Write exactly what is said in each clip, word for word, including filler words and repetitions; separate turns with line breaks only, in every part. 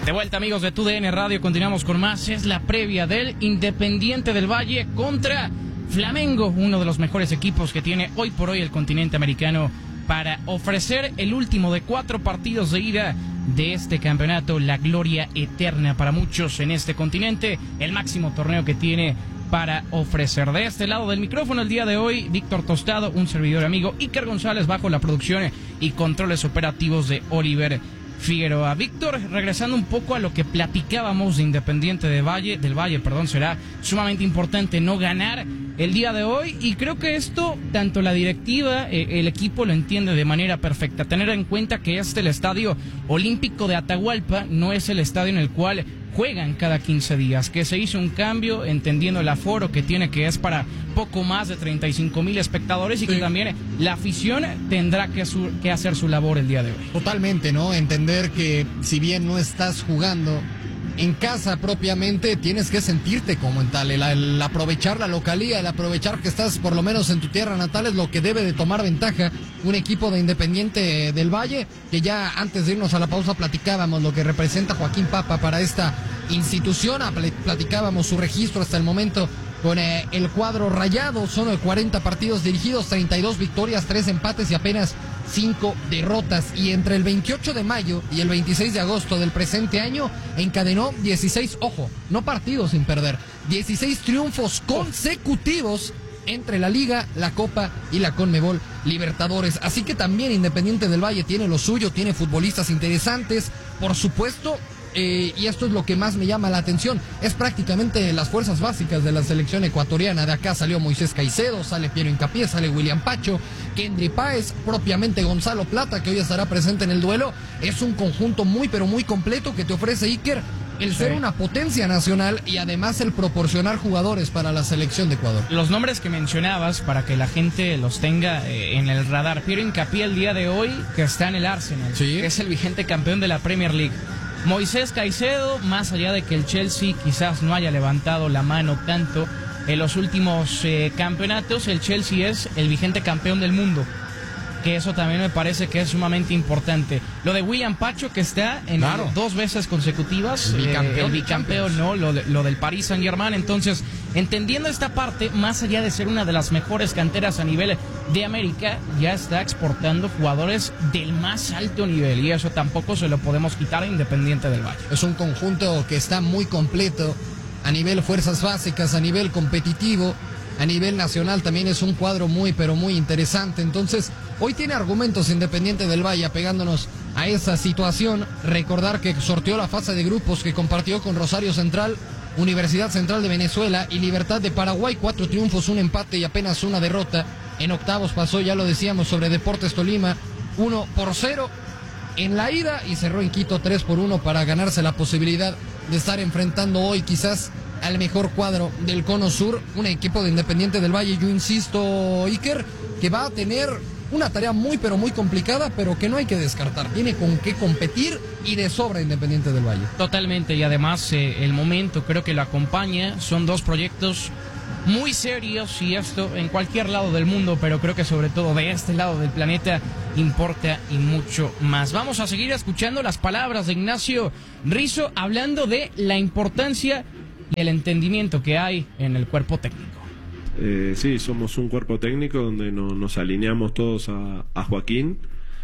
De vuelta, amigos de T U D N Radio, continuamos con más. Es la previa del Independiente del Valle contra Flamengo, uno de los mejores equipos que tiene hoy por hoy el continente americano para ofrecer el último de cuatro partidos de ida de este campeonato, la gloria eterna para muchos en este continente, el máximo torneo que tiene para ofrecer. De este lado del micrófono el día de hoy, Víctor Tostado, un servidor amigo, Iker González bajo la producción y controles operativos de Oliver Figueroa. Víctor, regresando un poco a lo que platicábamos de Independiente de Valle, del Valle, perdón, será sumamente importante no ganar el día de hoy, y creo que esto, tanto la directiva, eh, el equipo lo entiende de manera perfecta. Tener en cuenta que este, el Estadio Olímpico de Atahualpa, no es el estadio en el cual juegan cada quince días, que se hizo un cambio entendiendo el aforo que tiene, que es para poco más de treinta y cinco mil espectadores, y sí, que también la afición tendrá que, su, que hacer su labor el día de hoy.
Totalmente, ¿no? Entender que si bien no estás jugando en casa propiamente, tienes que sentirte como en tal. El, el aprovechar la localía, el aprovechar que estás por lo menos en tu tierra natal es lo que debe de tomar ventaja un equipo de Independiente del Valle, que ya antes de irnos a la pausa platicábamos lo que representa Joaquín Papa para esta institución, platicábamos su registro hasta el momento con eh, el cuadro rayado. Son cuarenta partidos dirigidos, treinta y dos victorias, tres empates y apenas cinco derrotas, y entre el veintiocho de mayo y el veintiséis de agosto del presente año encadenó dieciséis, ojo, no partidos sin perder, dieciséis triunfos consecutivos entre la Liga, la Copa y la Conmebol Libertadores. Así que también Independiente del Valle tiene lo suyo, tiene futbolistas interesantes, por supuesto. Eh, y esto es lo que más me llama la atención, es prácticamente las fuerzas básicas de la selección ecuatoriana. De acá salió Moisés Caicedo, sale Piero Hincapié, sale William Pacho, Kendry Páez, propiamente Gonzalo Plata, que hoy estará presente en el duelo. Es un conjunto muy pero muy completo que te ofrece, Iker, el sí. ser una potencia nacional y además el proporcionar jugadores para la selección de Ecuador.
Los nombres que mencionabas, para que la gente los tenga eh, en el radar: Piero Hincapié el día de hoy, que está en el Arsenal, sí. que es el vigente campeón de la Premier League. Moisés Caicedo, más allá de que el Chelsea quizás no haya levantado la mano tanto en los últimos eh, campeonatos, el Chelsea es el vigente campeón del mundo, que eso también me parece que es sumamente importante. Lo de William Pacho, que está en claro. dos veces consecutivas, el bicampeón, eh, el bicampeón ¿no? Lo, lo del Paris Saint-Germain. Entonces, entendiendo esta parte, más allá de ser una de las mejores canteras a nivel de América, ya está exportando jugadores del más alto nivel, y eso tampoco se lo podemos quitar a Independiente del Valle.
Es un conjunto que está muy completo a nivel fuerzas básicas, a nivel competitivo, a nivel nacional también es un cuadro muy pero muy interesante. Entonces, hoy tiene argumentos Independiente del Valle pegándonos a esa situación. Recordar que sorteó la fase de grupos, que compartió con Rosario Central, Universidad Central de Venezuela y Libertad de Paraguay. Cuatro triunfos, un empate y apenas una derrota. En octavos pasó, ya lo decíamos, sobre Deportes Tolima, uno por cero en la ida, y cerró en Quito tres por uno para ganarse la posibilidad de estar enfrentando hoy quizás al mejor cuadro del Cono Sur, un equipo de Independiente del Valle. Yo insisto, Iker, que va a tener una tarea muy pero muy complicada, pero que no hay que descartar. Tiene con qué competir y de sobra Independiente del Valle.
Totalmente, y además eh, el momento creo que lo acompaña. Son dos proyectos muy serios, y esto en cualquier lado del mundo, pero creo que sobre todo de este lado del planeta importa y mucho más. Vamos a seguir escuchando las palabras de Ignacio Rizzo hablando de la importancia y el entendimiento que hay en el cuerpo técnico.
Eh, sí, somos un cuerpo técnico donde no, nos alineamos todos a, a Joaquín,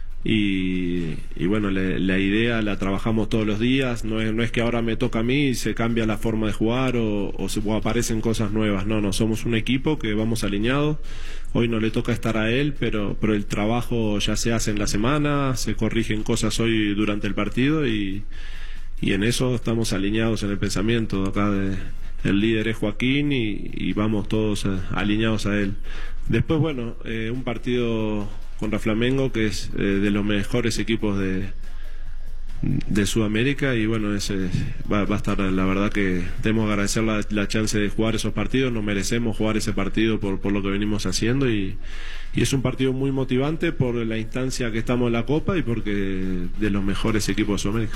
y, y bueno, le, la idea la trabajamos todos los días. No es, no es que ahora me toca a mí y se cambia la forma de jugar o, o, se, o aparecen cosas nuevas. No, no, somos un equipo que vamos alineados. Hoy no le toca estar a él, pero, pero el trabajo ya se hace en la semana, se corrigen cosas hoy durante el partido, y, y en eso estamos alineados en el pensamiento. Acá de, el líder es Joaquín, y, y vamos todos eh, alineados a él. Después, bueno, eh, un partido contra Flamengo, que es eh, de los mejores equipos de, de Sudamérica, y bueno, ese va, va a estar, la verdad que tenemos que agradecer la, la chance de jugar esos partidos. Nos merecemos jugar ese partido por, por lo que venimos haciendo, y, y es un partido muy motivante por la instancia que estamos en la Copa y porque de los mejores equipos de Sudamérica.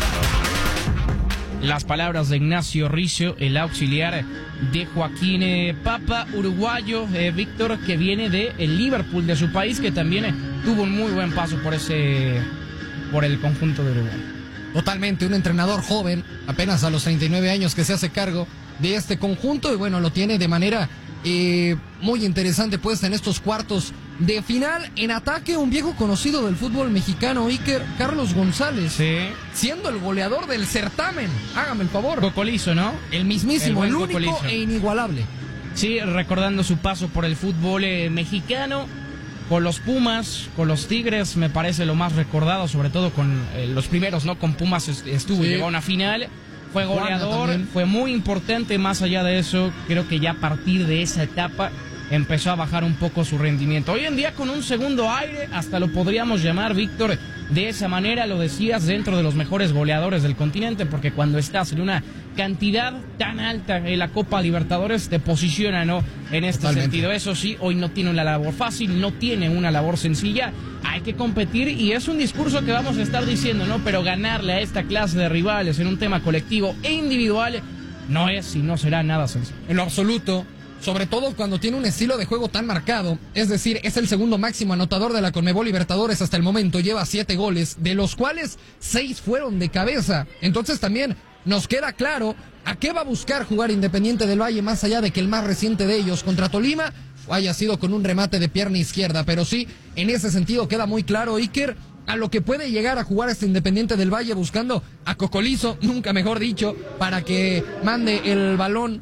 Las palabras de Ignacio Rizzo, el auxiliar de Joaquín eh, Papa, uruguayo, eh, Víctor, que viene de el Liverpool, de su país, que también eh, tuvo un muy buen paso por ese, por el conjunto de Uruguay.
Totalmente, un entrenador joven, apenas a los treinta y nueve años que se hace cargo de este conjunto y bueno, lo tiene de manera eh, muy interesante puesta en estos cuartos de final. En ataque, un viejo conocido del fútbol mexicano, Iker, Carlos González,
Sí.
siendo el goleador del certamen, hágame el favor.
Cocolizo, ¿no?
El mismísimo,
El
el,
buen
único
Cocolizo.
e inigualable.
Sí, recordando su paso por el fútbol eh, mexicano, con los Pumas, con los Tigres, me parece lo más recordado, sobre todo con eh, los primeros, ¿no? Con Pumas est- estuvo,
Sí.
llegó a una final, fue
Juana
goleador,
también.
fue muy importante. Más allá de eso, creo que ya a partir de esa etapa empezó a bajar un poco su rendimiento. Hoy en día con un segundo aire, hasta lo podríamos llamar, Víctor, de esa manera, lo decías, dentro de los mejores goleadores del continente, porque cuando estás en una cantidad tan alta en la Copa Libertadores te posiciona, ¿no? En este
Totalmente.
sentido. Eso sí, hoy no tiene una labor fácil, no tiene una labor sencilla, hay que competir y es un discurso que vamos a estar diciendo, ¿no? Pero ganarle a esta clase de rivales en un tema colectivo e individual no es y no será nada sencillo.
En lo absoluto, sobre todo cuando tiene un estilo de juego tan marcado, es decir, es el segundo máximo anotador de la Conmebol Libertadores hasta el momento, lleva siete goles, de los cuales seis fueron de cabeza. Entonces también nos queda claro a qué va a buscar jugar Independiente del Valle, más allá de que el más reciente de ellos contra Tolima haya sido con un remate de pierna izquierda, pero sí, en ese sentido queda muy claro, Iker, a lo que puede llegar a jugar este Independiente del Valle, buscando a Cocolizo, nunca mejor dicho, para que mande el balón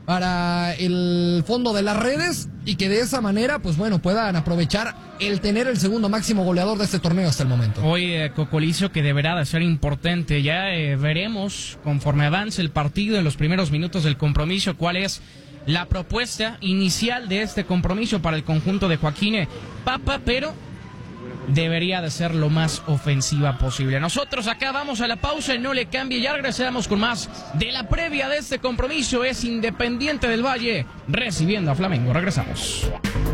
para el fondo de las redes y que de esa manera, pues bueno, puedan aprovechar el tener el segundo máximo goleador de este torneo hasta el momento.
Hoy eh, Cocolizo, que deberá de ser importante, ya eh, veremos conforme avance el partido en los primeros minutos del compromiso cuál es la propuesta inicial de este compromiso para el conjunto de Joaquín Papa, pero debería de ser lo más ofensiva posible. Nosotros acá vamos a la pausa, no le cambie, ya regresamos con más de la previa de este compromiso. Es Independiente del Valle recibiendo a Flamengo. Regresamos.